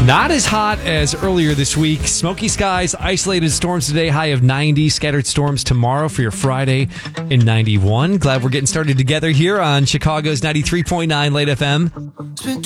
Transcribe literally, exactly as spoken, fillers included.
Not as hot as earlier this week. Smoky skies, isolated storms today, high of ninety. Scattered storms tomorrow for your Friday in ninety-one. Glad we're getting started together here on Chicago's ninety-three point nine Late F M.